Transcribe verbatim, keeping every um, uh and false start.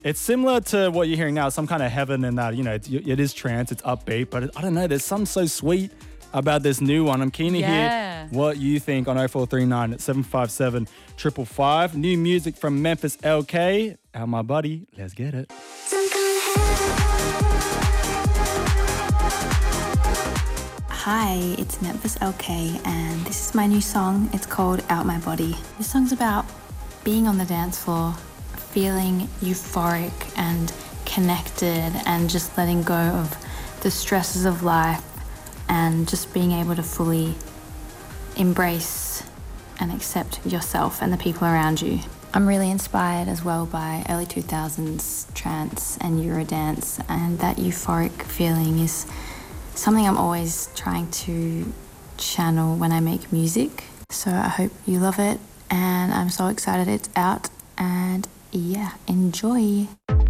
It's similar to what you're hearing now, some kind of heaven in that, you know, it, it is trance, it's upbeat, but it, I don't know, there's something so sweet about this new one. I'm keen to Yeah. hear what you think on oh four three nine seven five seven five five five. New music from Memphis L K. Out my buddy, let's get it. Hi, it's Memphis L K and this is my new song. It's called Out My Body. This song's about being on the dance floor, feeling euphoric and connected and just letting go of the stresses of life and just being able to fully embrace and accept yourself and the people around you. I'm really inspired as well by early two thousands trance and Eurodance, and that euphoric feeling is something I'm always trying to channel when I make music. So I hope you love it, and I'm so excited it's out, and yeah, enjoy.